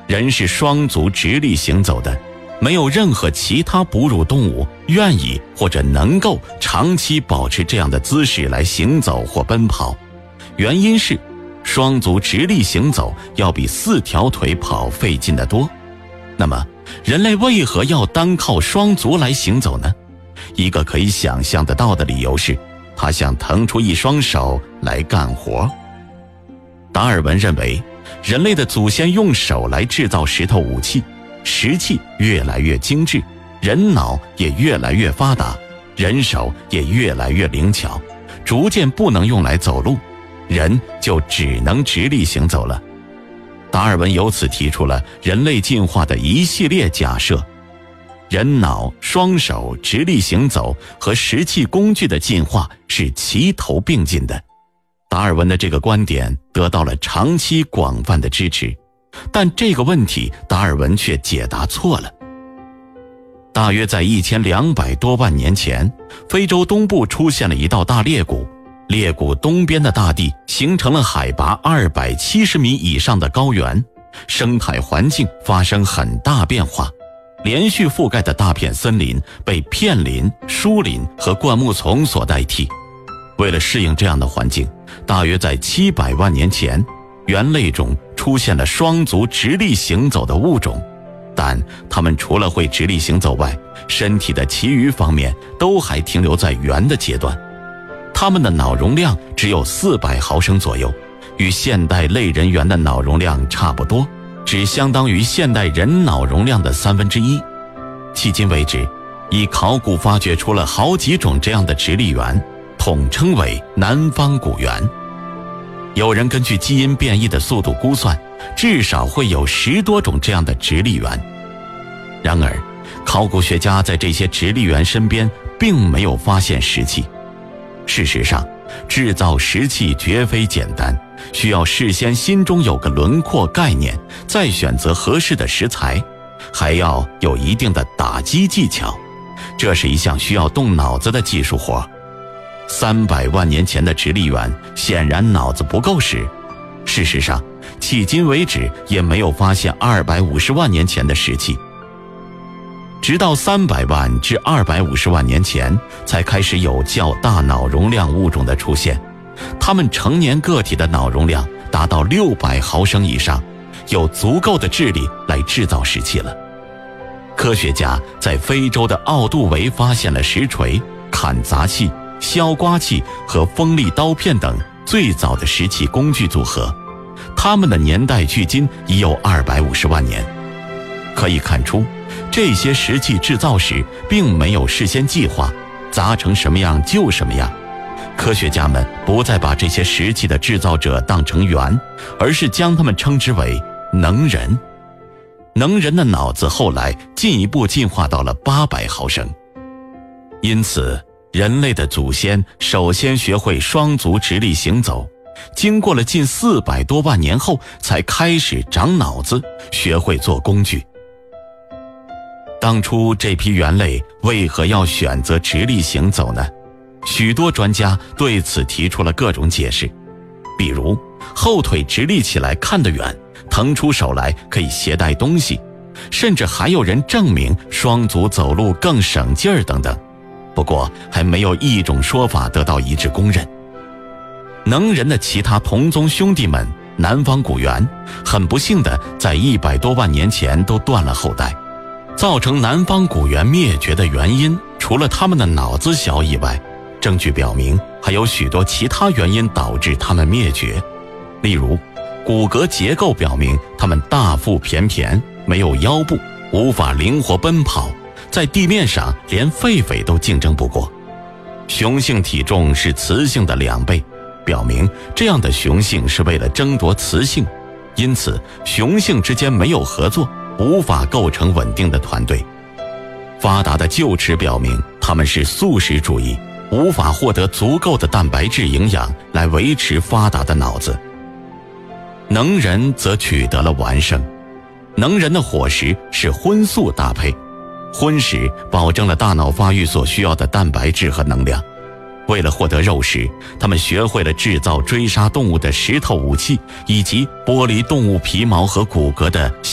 人是双足直立行走的，没有任何其他哺乳动物愿意或者能够长期保持这样的姿势来行走或奔跑。原因是双足直立行走要比4条腿跑费劲得多。那么人类为何要单靠双足来行走呢？一个可以想象得到的理由是，他想腾出一双手来干活。达尔文认为，人类的祖先用手来制造石头武器，石器越来越精致，人脑也越来越发达，人手也越来越灵巧，逐渐不能用来走路，人就只能直立行走了。达尔文由此提出了人类进化的一系列假设，人脑、双手、直立行走和石器工具的进化是齐头并进的。达尔文的这个观点得到了长期广泛的支持，但这个问题达尔文却解答错了。大约在1200多万年前，非洲东部出现了一道大裂谷，裂谷东边的大地形成了海拔270米以上的高原，生态环境发生很大变化，连续覆盖的大片森林被片林、疏林和灌木丛所代替。为了适应这样的环境，大约在700万年前，猿类中出现了双足直立行走的物种，但它们除了会直立行走外，身体的其余方面都还停留在猿的阶段。它们的脑容量只有400毫升左右，与现代类人猿的脑容量差不多，只相当于现代人脑容量的1/3。迄今为止，已考古发掘出了好几种这样的直立猿，统称为南方古猿。有人根据基因变异的速度估算，至少会有10多种这样的直立猿。然而，考古学家在这些直立猿身边并没有发现石器。事实上，制造石器绝非简单，需要事先心中有个轮廓概念，再选择合适的石材，还要有一定的打击技巧。这是一项需要动脑子的技术活。300万年前的直立猿显然脑子不够使。事实上，迄今为止也没有发现250万年前的石器。直到300万至250万年前，才开始有较大脑容量物种的出现。它们成年个体的脑容量达到600毫升以上，有足够的智力来制造石器了。科学家在非洲的奥杜维发现了石锤、砍砸器、削刮器和锋利刀片等最早的石器工具组合，它们的年代距今已有250万年。可以看出，这些石器制造时并没有事先计划，砸成什么样就什么样。科学家们不再把这些石器的制造者当成猿，而是将他们称之为能人。能人的脑子后来进一步进化到了800毫升。因此，人类的祖先首先学会双足直立行走，经过了近400多万年后，才开始长脑子，学会做工具。当初这批猿类为何要选择直立行走呢？许多专家对此提出了各种解释，比如后腿直立起来看得远，腾出手来可以携带东西，甚至还有人证明双足走路更省劲儿等等。不过还没有一种说法得到一致公认。能人的其他同宗兄弟们南方古猿，很不幸的在100多万年前都断了后代。造成南方古猿灭绝的原因，除了他们的脑子小以外，证据表明还有许多其他原因导致他们灭绝。例如，骨骼结构表明他们大腹便便，没有腰部，无法灵活奔跑，在地面上连狒狒都竞争不过。雄性体重是雌性的2倍，表明这样的雄性是为了争夺雌性，因此雄性之间没有合作，无法构成稳定的团队。发达的臼齿表明他们是素食主义，无法获得足够的蛋白质营养来维持发达的脑子。能人则取得了完胜。能人的伙食是荤素搭配，荤食保证了大脑发育所需要的蛋白质和能量。为了获得肉食，他们学会了制造追杀动物的石头武器，以及剥离动物皮毛和骨骼的